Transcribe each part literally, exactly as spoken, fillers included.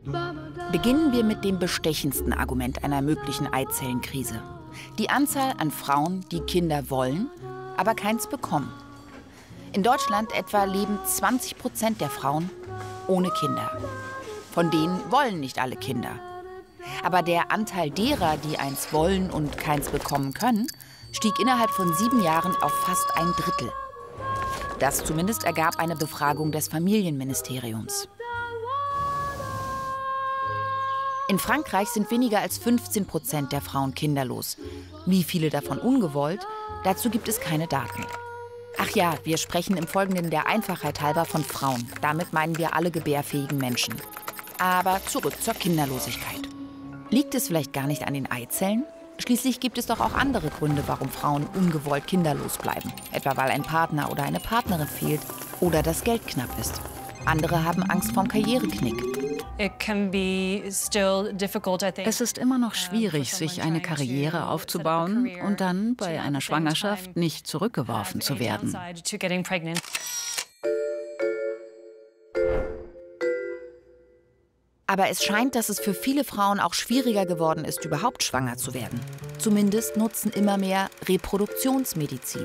Beginnen wir mit dem bestechendsten Argument einer möglichen Eizellenkrise. Die Anzahl an Frauen, die Kinder wollen, aber keins bekommen. In Deutschland etwa leben zwanzig Prozent der Frauen ohne Kinder. Von denen wollen nicht alle Kinder. Aber der Anteil derer, die eins wollen und keins bekommen können, stieg innerhalb von sieben Jahren auf fast ein Drittel. Das zumindest ergab eine Befragung des Familienministeriums. In Frankreich sind weniger als fünfzehn Prozent der Frauen kinderlos. Wie viele davon ungewollt? Dazu gibt es keine Daten. Ach ja, wir sprechen im Folgenden der Einfachheit halber von Frauen. Damit meinen wir alle gebärfähigen Menschen. Aber zurück zur Kinderlosigkeit. Liegt es vielleicht gar nicht an den Eizellen? Schließlich gibt es doch auch andere Gründe, warum Frauen ungewollt kinderlos bleiben. Etwa weil ein Partner oder eine Partnerin fehlt oder das Geld knapp ist. Andere haben Angst vorm Karriereknick. Es ist immer noch schwierig, sich eine Karriere aufzubauen und dann bei einer Schwangerschaft nicht zurückgeworfen zu werden. Aber es scheint, dass es für viele Frauen auch schwieriger geworden ist, überhaupt schwanger zu werden. Zumindest nutzen immer mehr Reproduktionsmedizin.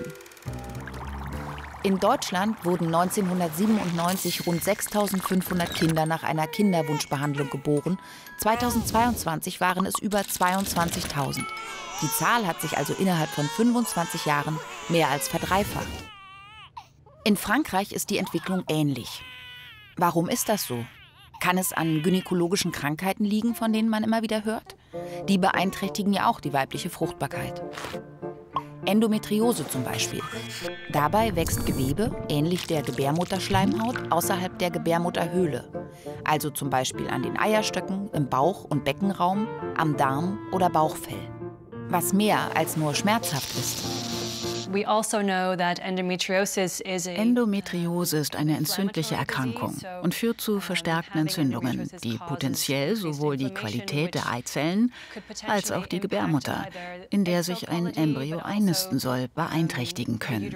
In Deutschland wurden neunzehnhundertsiebenundneunzig rund sechstausendfünfhundert Kinder nach einer Kinderwunschbehandlung geboren. zweitausendzweiundzwanzig waren es über zweiundzwanzigtausend. Die Zahl hat sich also innerhalb von fünfundzwanzig Jahren mehr als verdreifacht. In Frankreich ist die Entwicklung ähnlich. Warum ist das so? Kann es an gynäkologischen Krankheiten liegen, von denen man immer wieder hört? Die beeinträchtigen ja auch die weibliche Fruchtbarkeit. Endometriose zum Beispiel. Dabei wächst Gewebe, ähnlich der Gebärmutterschleimhaut, außerhalb der Gebärmutterhöhle. Also zum Beispiel an den Eierstöcken, im Bauch- und Beckenraum, am Darm oder Bauchfell. Was mehr als nur schmerzhaft ist. Endometriose ist eine entzündliche Erkrankung und führt zu verstärkten Entzündungen, die potenziell sowohl die Qualität der Eizellen als auch die Gebärmutter, in der sich ein Embryo einnisten soll, beeinträchtigen können.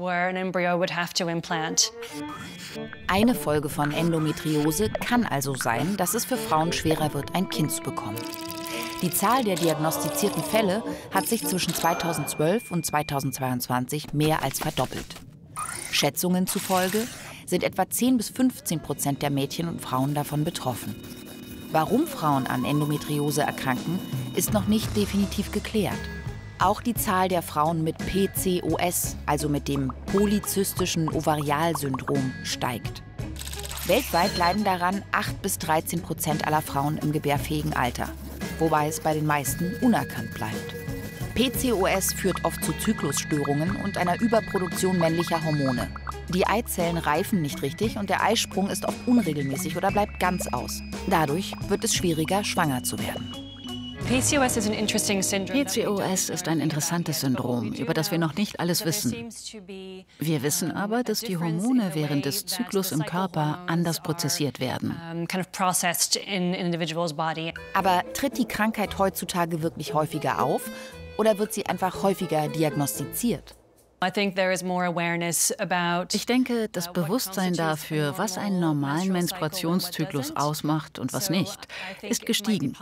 Eine Folge von Endometriose kann also sein, dass es für Frauen schwerer wird, ein Kind zu bekommen. Die Zahl der diagnostizierten Fälle hat sich zwischen zweitausendzwölf und zweitausendzweiundzwanzig mehr als verdoppelt. Schätzungen zufolge sind etwa zehn bis fünfzehn Prozent der Mädchen und Frauen davon betroffen. Warum Frauen an Endometriose erkranken, ist noch nicht definitiv geklärt. Auch die Zahl der Frauen mit P C O S, also mit dem polyzystischen Ovarialsyndrom, steigt. Weltweit leiden daran acht bis dreizehn Prozent aller Frauen im gebärfähigen Alter, wobei es bei den meisten unerkannt bleibt. P C O S führt oft zu Zyklusstörungen und einer Überproduktion männlicher Hormone. Die Eizellen reifen nicht richtig und der Eisprung ist oft unregelmäßig oder bleibt ganz aus. Dadurch wird es schwieriger, schwanger zu werden. P C O S ist ein interessantes Syndrom, über das wir noch nicht alles wissen. Wir wissen aber, dass die Hormone während des Zyklus im Körper anders prozessiert werden. Aber tritt die Krankheit heutzutage wirklich häufiger auf oder wird sie einfach häufiger diagnostiziert? Ich denke, das Bewusstsein dafür, was einen normalen Menstruationszyklus ausmacht und was nicht, ist gestiegen.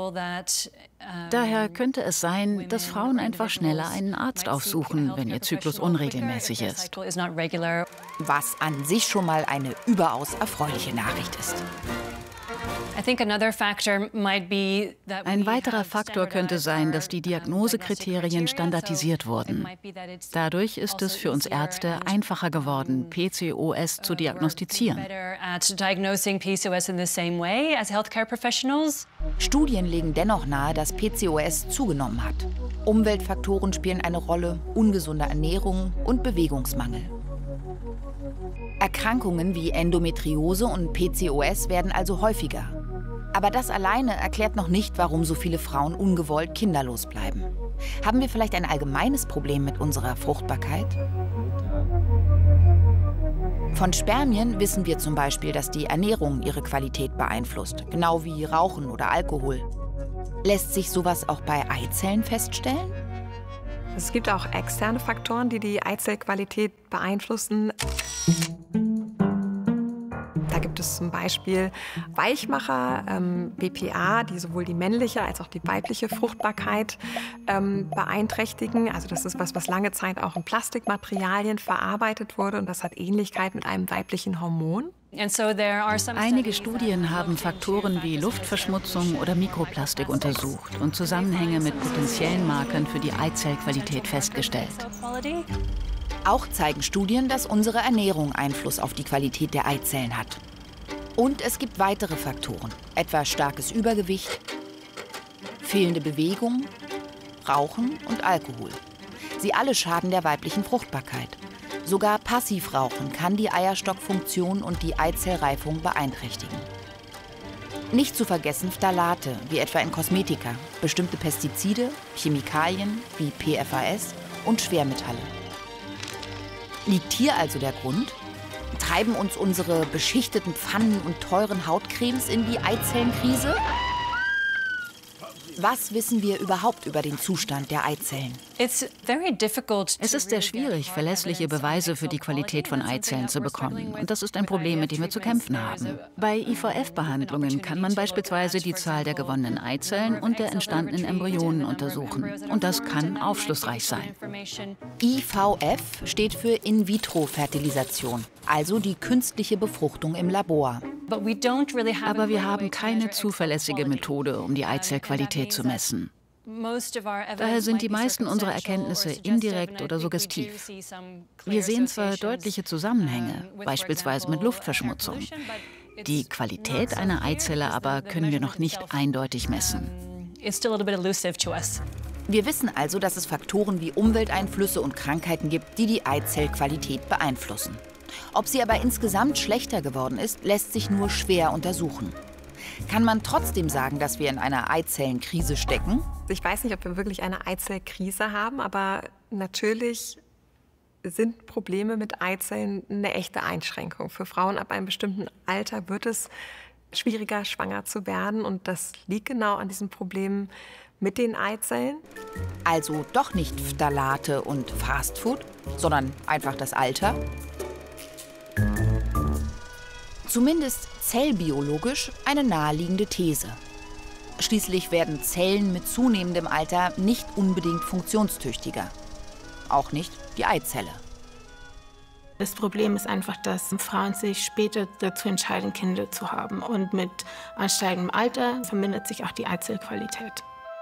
Daher könnte es sein, dass Frauen einfach schneller einen Arzt aufsuchen, wenn ihr Zyklus unregelmäßig ist. Was an sich schon mal eine überaus erfreuliche Nachricht ist. Ein weiterer Faktor könnte sein, dass die Diagnosekriterien standardisiert wurden. Dadurch ist es für uns Ärzte einfacher geworden, P C O S zu diagnostizieren. Studien legen dennoch nahe, dass P C O S zugenommen hat. Umweltfaktoren spielen eine Rolle, ungesunde Ernährung und Bewegungsmangel. Erkrankungen wie Endometriose und P C O S werden also häufiger. Aber das alleine erklärt noch nicht, warum so viele Frauen ungewollt kinderlos bleiben. Haben wir vielleicht ein allgemeines Problem mit unserer Fruchtbarkeit? Von Spermien wissen wir zum Beispiel, dass die Ernährung ihre Qualität beeinflusst, genau wie Rauchen oder Alkohol. Lässt sich sowas auch bei Eizellen feststellen? Es gibt auch externe Faktoren, die die Eizellqualität beeinflussen. Da gibt es zum Beispiel Weichmacher, ähm, B P A, die sowohl die männliche als auch die weibliche Fruchtbarkeit ähm, beeinträchtigen. Also das ist was, was lange Zeit auch in Plastikmaterialien verarbeitet wurde und das hat Ähnlichkeit mit einem weiblichen Hormon. Einige Studien haben Faktoren wie Luftverschmutzung oder Mikroplastik untersucht und Zusammenhänge mit potenziellen Markern für die Eizellqualität festgestellt. Auch zeigen Studien, dass unsere Ernährung Einfluss auf die Qualität der Eizellen hat. Und es gibt weitere Faktoren, etwa starkes Übergewicht, fehlende Bewegung, Rauchen und Alkohol. Sie alle schaden der weiblichen Fruchtbarkeit. Sogar Passivrauchen kann die Eierstockfunktion und die Eizellreifung beeinträchtigen. Nicht zu vergessen Phthalate, wie etwa in Kosmetika, bestimmte Pestizide, Chemikalien wie P F A S und Schwermetalle. Liegt hier also der Grund? Treiben uns unsere beschichteten Pfannen und teuren Hautcremes in die Eizellenkrise? Was wissen wir überhaupt über den Zustand der Eizellen? Es ist sehr schwierig, verlässliche Beweise für die Qualität von Eizellen zu bekommen. Und das ist ein Problem, mit dem wir zu kämpfen haben. Bei I V F-Behandlungen kann man beispielsweise die Zahl der gewonnenen Eizellen und der entstandenen Embryonen untersuchen. Und das kann aufschlussreich sein. I V F steht für In-vitro-Fertilisation, also die künstliche Befruchtung im Labor. Aber wir haben keine zuverlässige Methode, um die Eizellqualität zu messen. Daher sind die meisten unserer Erkenntnisse indirekt oder suggestiv. Wir sehen zwar deutliche Zusammenhänge, beispielsweise mit Luftverschmutzung. Die Qualität einer Eizelle aber können wir noch nicht eindeutig messen. Wir wissen also, dass es Faktoren wie Umwelteinflüsse und Krankheiten gibt, die die Eizellqualität beeinflussen. Ob sie aber insgesamt schlechter geworden ist, lässt sich nur schwer untersuchen. Kann man trotzdem sagen, dass wir in einer Eizellenkrise stecken? Ich weiß nicht, ob wir wirklich eine Eizellkrise haben, aber natürlich sind Probleme mit Eizellen eine echte Einschränkung. Für Frauen ab einem bestimmten Alter wird es schwieriger, schwanger zu werden. Und das liegt genau an diesen Problemen mit den Eizellen. Also doch nicht Phthalate und Fastfood, sondern einfach das Alter? Zumindest zellbiologisch eine naheliegende These. Schließlich werden Zellen mit zunehmendem Alter nicht unbedingt funktionstüchtiger. Auch nicht die Eizelle. Das Problem ist einfach, dass Frauen sich später dazu entscheiden, Kinder zu haben. Und mit ansteigendem Alter vermindert sich auch die Eizellqualität.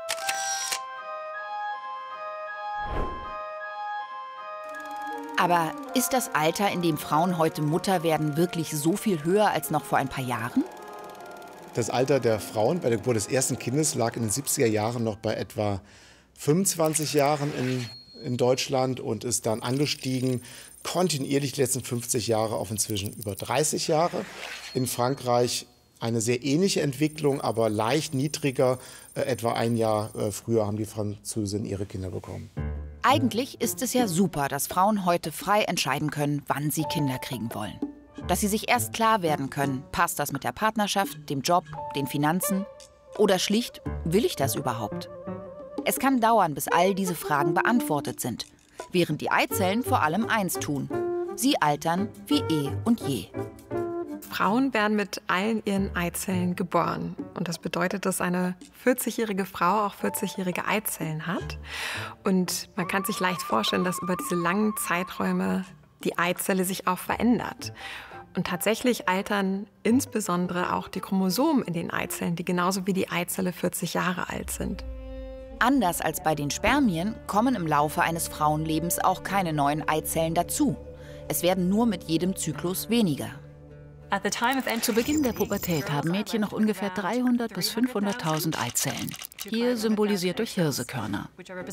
Aber ist das Alter, in dem Frauen heute Mutter werden, wirklich so viel höher als noch vor ein paar Jahren? Das Alter der Frauen bei der Geburt des ersten Kindes lag in den siebziger Jahren noch bei etwa fünfundzwanzig Jahren in, in Deutschland und ist dann angestiegen, kontinuierlich die letzten fünfzig Jahre auf inzwischen über dreißig Jahre. In Frankreich eine sehr ähnliche Entwicklung, aber leicht niedriger. Äh, etwa ein Jahr äh, früher haben die Französinnen ihre Kinder bekommen. Eigentlich ist es ja super, dass Frauen heute frei entscheiden können, wann sie Kinder kriegen wollen. Dass sie sich erst klar werden können, passt das mit der Partnerschaft, dem Job, den Finanzen? Oder schlicht, will ich das überhaupt? Es kann dauern, bis all diese Fragen beantwortet sind, während die Eizellen vor allem eins tun: sie altern wie eh und je. Frauen werden mit allen ihren Eizellen geboren. Und das bedeutet, dass eine vierzigjährige Frau auch vierzigjährige Eizellen hat. Und man kann sich leicht vorstellen, dass über diese langen Zeiträume die Eizelle sich auch verändert. Und tatsächlich altern insbesondere auch die Chromosomen in den Eizellen, die genauso wie die Eizelle vierzig Jahre alt sind. Anders als bei den Spermien kommen im Laufe eines Frauenlebens auch keine neuen Eizellen dazu. Es werden nur mit jedem Zyklus weniger. Zu Beginn der Pubertät haben Mädchen noch ungefähr dreihundert bis fünfhunderttausend Eizellen. Hier symbolisiert durch Hirsekörner.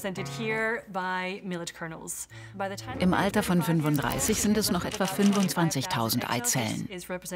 Im Alter von fünfunddreißig sind es noch etwa fünfundzwanzigtausend Eizellen.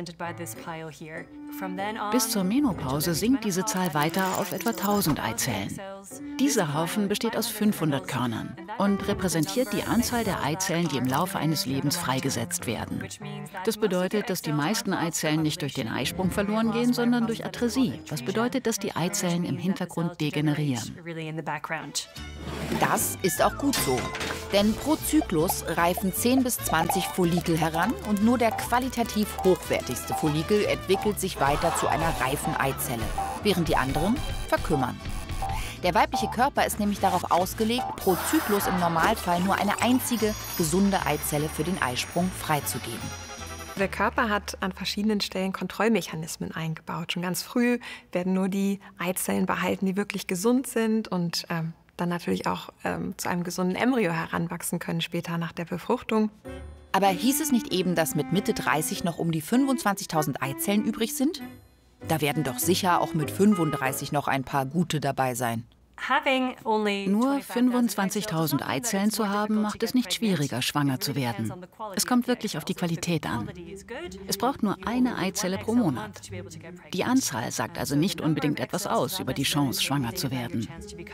Bis zur Menopause sinkt diese Zahl weiter auf etwa tausend Eizellen. Dieser Haufen besteht aus fünfhundert Körnern und repräsentiert die Anzahl der Eizellen, die im Laufe eines Lebens freigesetzt werden. Das bedeutet, dass die meisten Eizellen nicht durch den Eisprung verloren gehen, sondern durch Atresie, was bedeutet, dass die Eizellen im Hintergrund degenerieren. Das ist auch gut so. Denn pro Zyklus reifen zehn bis zwanzig Follikel heran und nur der qualitativ hochwertigste Follikel entwickelt sich weiter zu einer reifen Eizelle, während die anderen verkümmern. Der weibliche Körper ist nämlich darauf ausgelegt, pro Zyklus im Normalfall nur eine einzige gesunde Eizelle für den Eisprung freizugeben. Der Körper hat an verschiedenen Stellen Kontrollmechanismen eingebaut. Schon ganz früh werden nur die Eizellen behalten, die wirklich gesund sind und ähm, dann natürlich auch ähm, zu einem gesunden Embryo heranwachsen können, später nach der Befruchtung. Aber hieß es nicht eben, dass mit Mitte dreißig noch um die fünfundzwanzigtausend Eizellen übrig sind? Da werden doch sicher auch mit fünfunddreißig noch ein paar gute dabei sein. Nur fünfundzwanzigtausend Eizellen zu haben, macht es nicht schwieriger, schwanger zu werden. Es kommt wirklich auf die Qualität an. Es braucht nur eine Eizelle pro Monat. Die Anzahl sagt also nicht unbedingt etwas aus über die Chance, schwanger zu werden.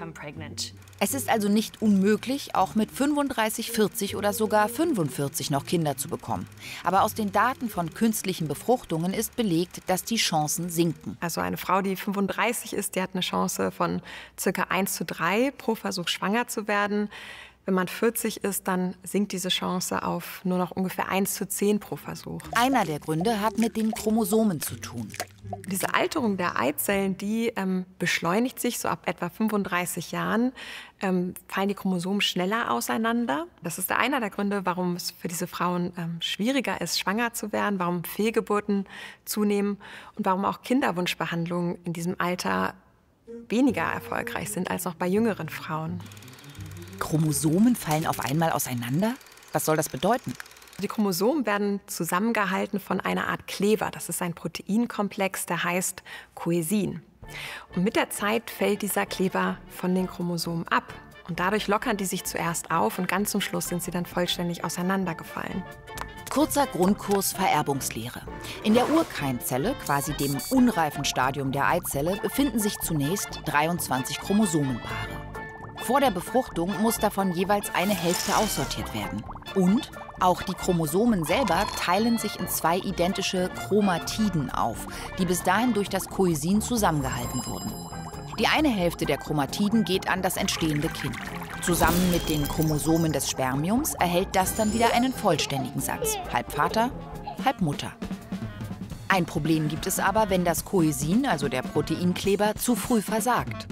Es ist also nicht unmöglich, auch mit fünfunddreißig, vierzig oder sogar fünfundvierzig noch Kinder zu bekommen. Aber aus den Daten von künstlichen Befruchtungen ist belegt, dass die Chancen sinken. Also eine Frau, die fünfunddreißig ist, die hat eine Chance von ca. eins zu drei pro Versuch schwanger zu werden. Wenn man vierzig ist, dann sinkt diese Chance auf nur noch ungefähr eins zu zehn pro Versuch. Einer der Gründe hat mit den Chromosomen zu tun. Diese Alterung der Eizellen, die ähm, beschleunigt sich so ab etwa fünfunddreißig Jahren, ähm, fallen die Chromosomen schneller auseinander. Das ist einer der Gründe, warum es für diese Frauen ähm, schwieriger ist, schwanger zu werden, warum Fehlgeburten zunehmen und warum auch Kinderwunschbehandlungen in diesem Alter weniger erfolgreich sind als noch bei jüngeren Frauen. Chromosomen fallen auf einmal auseinander? Was soll das bedeuten? Die Chromosomen werden zusammengehalten von einer Art Kleber. Das ist ein Proteinkomplex, der heißt Coesin. Und mit der Zeit fällt dieser Kleber von den Chromosomen ab. Und dadurch lockern die sich zuerst auf und ganz zum Schluss sind sie dann vollständig auseinandergefallen. Kurzer Grundkurs Vererbungslehre. In der Urkeimzelle, quasi dem unreifen Stadium der Eizelle, befinden sich zunächst dreiundzwanzig Chromosomenpaare. Vor der Befruchtung muss davon jeweils eine Hälfte aussortiert werden. Und auch die Chromosomen selber teilen sich in zwei identische Chromatiden auf, die bis dahin durch das Coesin zusammengehalten wurden. Die eine Hälfte der Chromatiden geht an das entstehende Kind. Zusammen mit den Chromosomen des Spermiums erhält das dann wieder einen vollständigen Satz. Halb Vater, halb Mutter. Ein Problem gibt es aber, wenn das Coesin, also der Proteinkleber, zu früh versagt.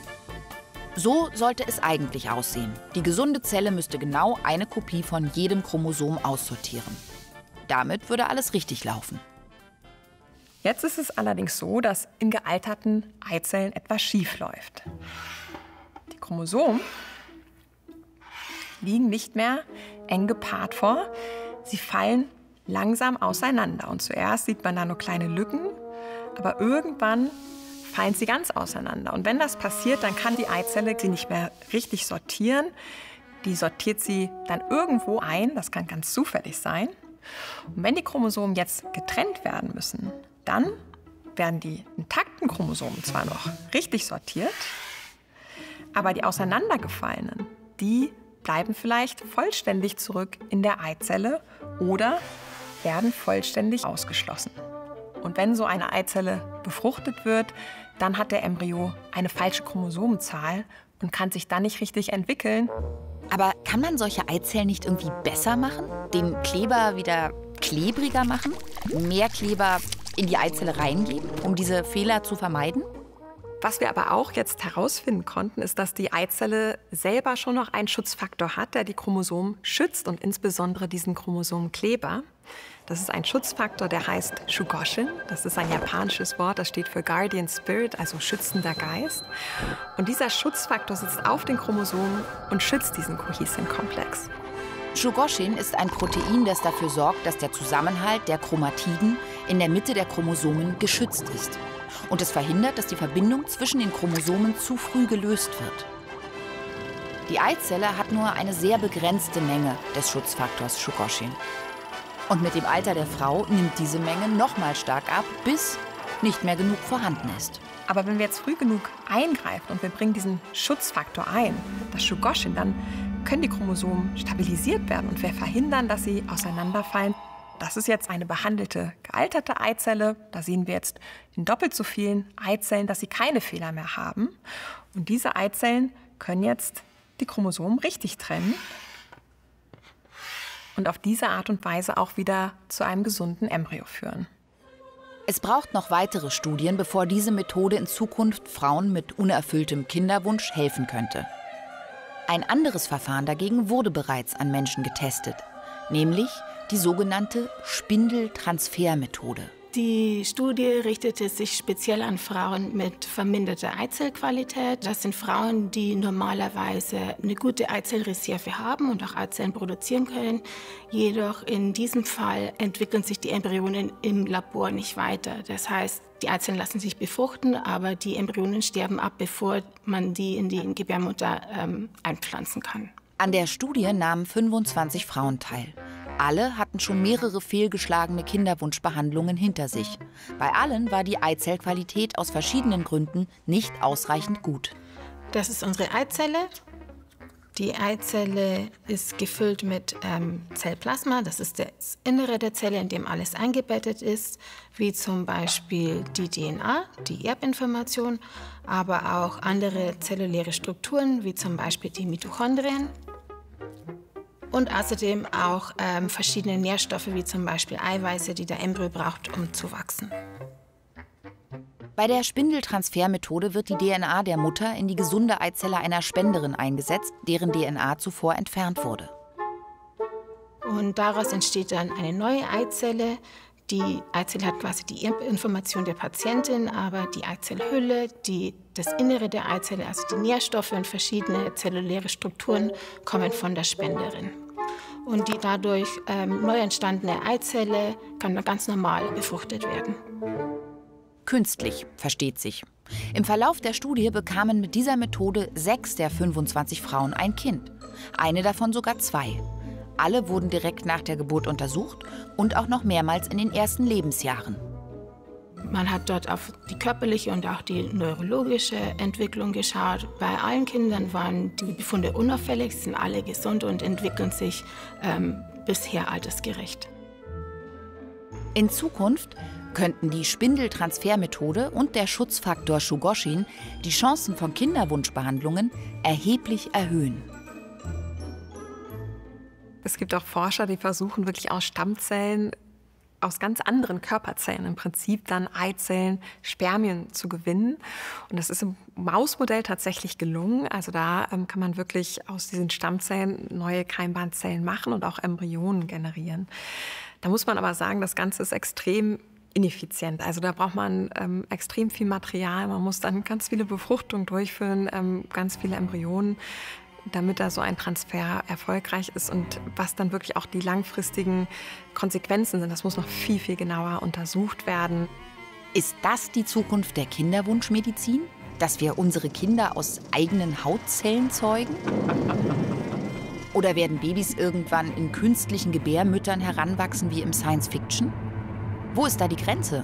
So sollte es eigentlich aussehen. Die gesunde Zelle müsste genau eine Kopie von jedem Chromosom aussortieren. Damit würde alles richtig laufen. Jetzt ist es allerdings so, dass in gealterten Eizellen etwas schief läuft. Die Chromosomen liegen nicht mehr eng gepaart vor. Sie fallen langsam auseinander. Und zuerst sieht man da nur kleine Lücken, aber irgendwann fallen sie ganz auseinander. Und wenn das passiert, dann kann die Eizelle sie nicht mehr richtig sortieren. Die sortiert sie dann irgendwo ein, das kann ganz zufällig sein. Und wenn die Chromosomen jetzt getrennt werden müssen, dann werden die intakten Chromosomen zwar noch richtig sortiert, aber die auseinandergefallenen, die bleiben vielleicht vollständig zurück in der Eizelle oder werden vollständig ausgeschlossen. Und wenn so eine Eizelle befruchtet wird, dann hat der Embryo eine falsche Chromosomenzahl und kann sich dann nicht richtig entwickeln. Aber kann man solche Eizellen nicht irgendwie besser machen? Den Kleber wieder klebriger machen? Mehr Kleber in die Eizelle reingeben, um diese Fehler zu vermeiden? Was wir aber auch jetzt herausfinden konnten, ist, dass die Eizelle selber schon noch einen Schutzfaktor hat, der die Chromosomen schützt und insbesondere diesen Chromosomenkleber. Das ist ein Schutzfaktor, der heißt Shugoshin. Das ist ein japanisches Wort, das steht für Guardian Spirit, also schützender Geist. Und dieser Schutzfaktor sitzt auf den Chromosomen und schützt diesen Cohesin-Komplex. Shugoshin ist ein Protein, das dafür sorgt, dass der Zusammenhalt der Chromatiden in der Mitte der Chromosomen geschützt ist. Und es verhindert, dass die Verbindung zwischen den Chromosomen zu früh gelöst wird. Die Eizelle hat nur eine sehr begrenzte Menge des Schutzfaktors Shugoshin. Und mit dem Alter der Frau nimmt diese Menge nochmal stark ab, bis nicht mehr genug vorhanden ist. Aber wenn wir jetzt früh genug eingreifen und wir bringen diesen Schutzfaktor ein, das Shugoshin, dann können die Chromosomen stabilisiert werden und wir verhindern, dass sie auseinanderfallen. Das ist jetzt eine behandelte, gealterte Eizelle. Da sehen wir jetzt in doppelt so vielen Eizellen, dass sie keine Fehler mehr haben. Und diese Eizellen können jetzt die Chromosomen richtig trennen und auf diese Art und Weise auch wieder zu einem gesunden Embryo führen. Es braucht noch weitere Studien, bevor diese Methode in Zukunft Frauen mit unerfülltem Kinderwunsch helfen könnte. Ein anderes Verfahren dagegen wurde bereits an Menschen getestet, nämlich die sogenannte Spindeltransfermethode. Die Studie richtete sich speziell an Frauen mit verminderter Eizellqualität. Das sind Frauen, die normalerweise eine gute Eizellreserve haben und auch Eizellen produzieren können. Jedoch in diesem Fall entwickeln sich die Embryonen im Labor nicht weiter. Das heißt, die Eizellen lassen sich befruchten, aber die Embryonen sterben ab, bevor man die in die Gebärmutter ähm, einpflanzen kann. An der Studie nahmen fünfundzwanzig Frauen teil. Alle hatten schon mehrere fehlgeschlagene Kinderwunschbehandlungen hinter sich. Bei allen war die Eizellqualität aus verschiedenen Gründen nicht ausreichend gut. Das ist unsere Eizelle. Die Eizelle ist gefüllt mit ähm, Zellplasma. Das ist das Innere der Zelle, in dem alles eingebettet ist, wie zum Beispiel die D N A, die Erbinformation, aber auch andere zelluläre Strukturen, wie zum Beispiel die Mitochondrien. Und außerdem auch ähm, verschiedene Nährstoffe, wie zum Beispiel Eiweiße, die der Embryo braucht, um zu wachsen. Bei der Spindeltransfermethode wird die D N A der Mutter in die gesunde Eizelle einer Spenderin eingesetzt, deren D N A zuvor entfernt wurde. Und daraus entsteht dann eine neue Eizelle. Die Eizelle hat quasi die Information der Patientin, aber die Eizellhülle, die, das Innere der Eizelle, also die Nährstoffe und verschiedene zelluläre Strukturen, kommen von der Spenderin. Und die dadurch ähm, neu entstandene Eizelle kann dann ganz normal befruchtet werden. Künstlich, versteht sich. Im Verlauf der Studie bekamen mit dieser Methode sechs der fünfundzwanzig Frauen ein Kind. Eine davon sogar zwei. Alle wurden direkt nach der Geburt untersucht und auch noch mehrmals in den ersten Lebensjahren. Man hat dort auf die körperliche und auch die neurologische Entwicklung geschaut. Bei allen Kindern waren die Befunde unauffällig, sind alle gesund und entwickeln sich ähm, bisher altersgerecht. In Zukunft könnten die Spindeltransfermethode und der Schutzfaktor Shugoshin die Chancen von Kinderwunschbehandlungen erheblich erhöhen. Es gibt auch Forscher, die versuchen wirklich aus Stammzellen, aus ganz anderen Körperzellen im Prinzip dann Eizellen, Spermien zu gewinnen. Und das ist im Mausmodell tatsächlich gelungen. Also da ähm, kann man wirklich aus diesen Stammzellen neue Keimbahnzellen machen und auch Embryonen generieren. Da muss man aber sagen, das Ganze ist extrem ineffizient. Also da braucht man ähm, extrem viel Material. Man muss dann ganz viele Befruchtungen durchführen, ähm, ganz viele Embryonen, damit da so ein Transfer erfolgreich ist. Und was dann wirklich auch die langfristigen Konsequenzen sind, das muss noch viel, viel genauer untersucht werden. Ist das die Zukunft der Kinderwunschmedizin? Dass wir unsere Kinder aus eigenen Hautzellen zeugen? Oder werden Babys irgendwann in künstlichen Gebärmüttern heranwachsen wie im Science-Fiction? Wo ist da die Grenze?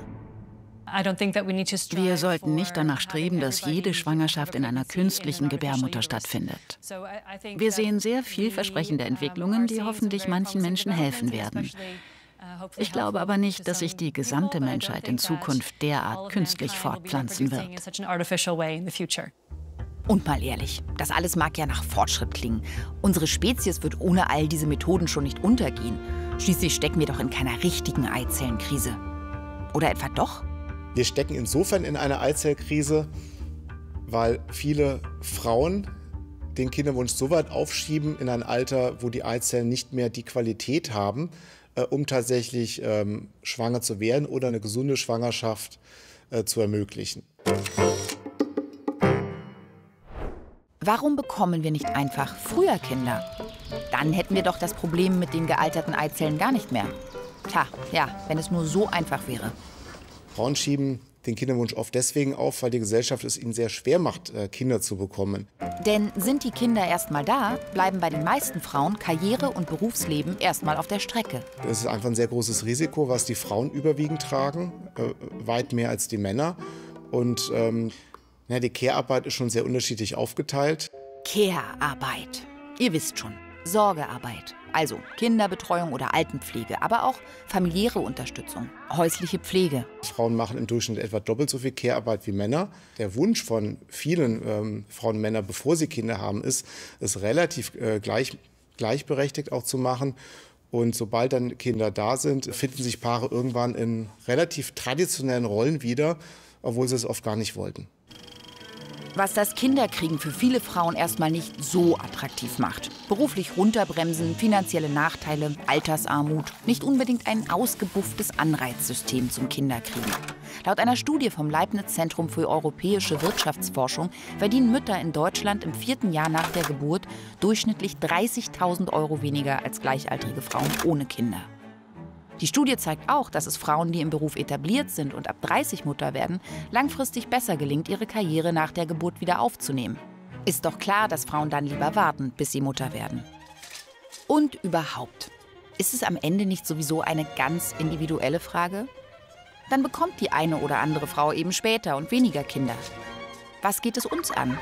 Wir sollten nicht danach streben, dass jede Schwangerschaft in einer künstlichen Gebärmutter stattfindet. Wir sehen sehr vielversprechende Entwicklungen, die hoffentlich manchen Menschen helfen werden. Ich glaube aber nicht, dass sich die gesamte Menschheit in Zukunft derart künstlich fortpflanzen wird. Und mal ehrlich, das alles mag ja nach Fortschritt klingen. Unsere Spezies wird ohne all diese Methoden schon nicht untergehen. Schließlich stecken wir doch in keiner richtigen Eizellenkrise. Oder etwa doch? Wir stecken insofern in einer Eizellkrise, weil viele Frauen den Kinderwunsch so weit aufschieben in ein Alter, wo die Eizellen nicht mehr die Qualität haben, äh, um tatsächlich ähm, schwanger zu werden oder eine gesunde Schwangerschaft äh, zu ermöglichen. Warum bekommen wir nicht einfach früher Kinder? Dann hätten wir doch das Problem mit den gealterten Eizellen gar nicht mehr. Tja, ja, wenn es nur so einfach wäre. Frauen schieben den Kinderwunsch oft deswegen auf, weil die Gesellschaft es ihnen sehr schwer macht, Kinder zu bekommen. Denn sind die Kinder erst mal da, bleiben bei den meisten Frauen Karriere und Berufsleben erst mal auf der Strecke. Es ist einfach ein sehr großes Risiko, was die Frauen überwiegend tragen, äh, weit mehr als die Männer. Und ähm, ja, die Care-Arbeit ist schon sehr unterschiedlich aufgeteilt. Care-Arbeit, ihr wisst schon, Sorgearbeit. Also Kinderbetreuung oder Altenpflege, aber auch familiäre Unterstützung, häusliche Pflege. Frauen machen im Durchschnitt etwa doppelt so viel Care-Arbeit wie Männer. Der Wunsch von vielen ähm, Frauen und Männern, bevor sie Kinder haben, ist, es relativ äh, gleich, gleichberechtigt auch zu machen. Und sobald dann Kinder da sind, finden sich Paare irgendwann in relativ traditionellen Rollen wieder, obwohl sie es oft gar nicht wollten. Was das Kinderkriegen für viele Frauen erstmal nicht so attraktiv macht. Beruflich runterbremsen, finanzielle Nachteile, Altersarmut, nicht unbedingt ein ausgebufftes Anreizsystem zum Kinderkriegen. Laut einer Studie vom Leibniz-Zentrum für europäische Wirtschaftsforschung verdienen Mütter in Deutschland im vierten Jahr nach der Geburt durchschnittlich dreißigtausend Euro weniger als gleichaltrige Frauen ohne Kinder. Die Studie zeigt auch, dass es Frauen, die im Beruf etabliert sind und ab dreißig Mutter werden, langfristig besser gelingt, ihre Karriere nach der Geburt wieder aufzunehmen. Ist doch klar, dass Frauen dann lieber warten, bis sie Mutter werden. Und überhaupt, ist es am Ende nicht sowieso eine ganz individuelle Frage? Dann bekommt die eine oder andere Frau eben später und weniger Kinder. Was geht es uns an?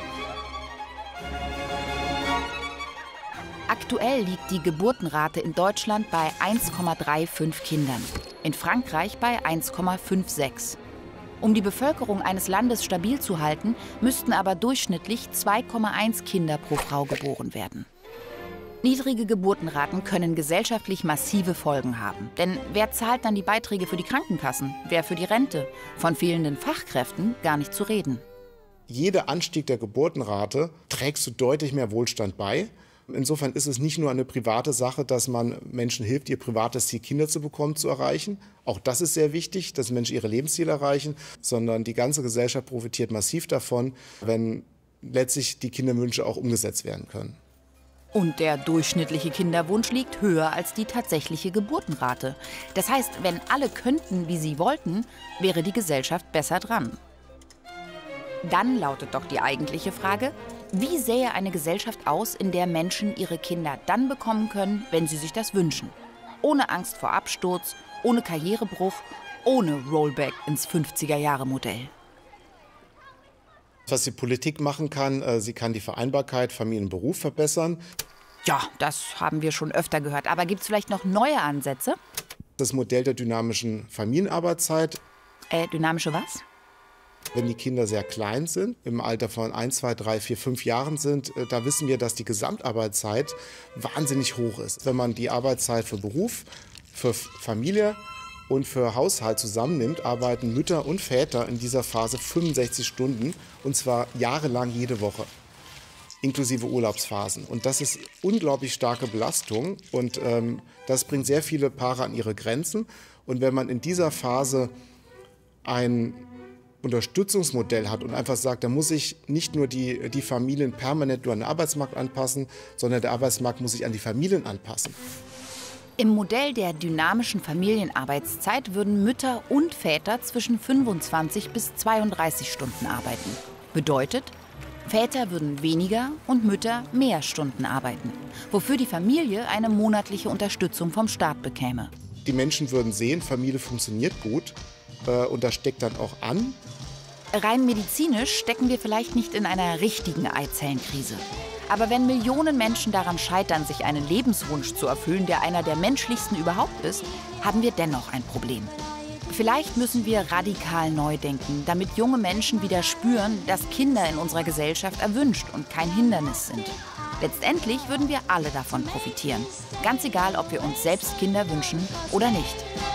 Aktuell liegt die Geburtenrate in Deutschland bei eins Komma fünfunddreißig Kindern, in Frankreich bei eins Komma sechsundfünfzig. Um die Bevölkerung eines Landes stabil zu halten, müssten aber durchschnittlich zwei Komma eins Kinder pro Frau geboren werden. Niedrige Geburtenraten können gesellschaftlich massive Folgen haben. Denn wer zahlt dann die Beiträge für die Krankenkassen? Wer für die Rente? Von fehlenden Fachkräften gar nicht zu reden. Jeder Anstieg der Geburtenrate trägt zu deutlich mehr Wohlstand bei. Insofern ist es nicht nur eine private Sache, dass man Menschen hilft, ihr privates Ziel, Kinder zu bekommen, zu erreichen. Auch das ist sehr wichtig, dass Menschen ihre Lebensziele erreichen, sondern die ganze Gesellschaft profitiert massiv davon, wenn letztlich die Kinderwünsche auch umgesetzt werden können. Und der durchschnittliche Kinderwunsch liegt höher als die tatsächliche Geburtenrate. Das heißt, wenn alle könnten, wie sie wollten, wäre die Gesellschaft besser dran. Dann lautet doch die eigentliche Frage: Wie sähe eine Gesellschaft aus, in der Menschen ihre Kinder dann bekommen können, wenn sie sich das wünschen? Ohne Angst vor Absturz, ohne Karrierebruch, ohne Rollback ins fünfziger-Jahre-Modell. Was die Politik machen kann, sie kann die Vereinbarkeit Familie und Beruf verbessern. Ja, das haben wir schon öfter gehört. Aber gibt es vielleicht noch neue Ansätze? Das Modell der dynamischen Familienarbeitszeit. Äh, dynamische was? Wenn die Kinder sehr klein sind, im Alter von eins, zwei, drei, vier, fünf Jahren sind, da wissen wir, dass die Gesamtarbeitszeit wahnsinnig hoch ist. Wenn man die Arbeitszeit für Beruf, für Familie und für Haushalt zusammennimmt, arbeiten Mütter und Väter in dieser Phase fünfundsechzig Stunden, und zwar jahrelang jede Woche, inklusive Urlaubsphasen. Und das ist unglaublich starke Belastung und ähm, das bringt sehr viele Paare an ihre Grenzen. Und wenn man in dieser Phase ein Unterstützungsmodell hat und einfach sagt, da muss sich nicht nur die, die Familien permanent nur an den Arbeitsmarkt anpassen, sondern der Arbeitsmarkt muss sich an die Familien anpassen. Im Modell der dynamischen Familienarbeitszeit würden Mütter und Väter zwischen fünfundzwanzig bis zweiunddreißig Stunden arbeiten. Bedeutet, Väter würden weniger und Mütter mehr Stunden arbeiten, wofür die Familie eine monatliche Unterstützung vom Staat bekäme. Die Menschen würden sehen, Familie funktioniert gut äh, und das steckt dann auch an. Rein medizinisch stecken wir vielleicht nicht in einer richtigen Eizellenkrise. Aber wenn Millionen Menschen daran scheitern, sich einen Lebenswunsch zu erfüllen, der einer der menschlichsten überhaupt ist, haben wir dennoch ein Problem. Vielleicht müssen wir radikal neu denken, damit junge Menschen wieder spüren, dass Kinder in unserer Gesellschaft erwünscht und kein Hindernis sind. Letztendlich würden wir alle davon profitieren. Ganz egal, ob wir uns selbst Kinder wünschen oder nicht.